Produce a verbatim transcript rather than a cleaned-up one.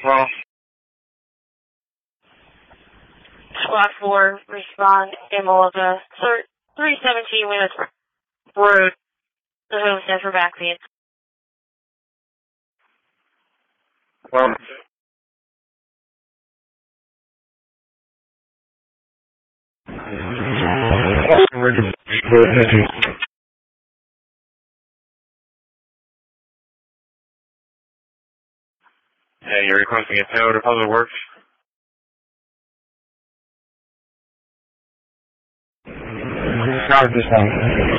well. Squad four, respond, Imolova, three seventeen Weymouth Road, the homestead for backfeed. Well, hey, you're requesting a tow to Public Works? Got this one.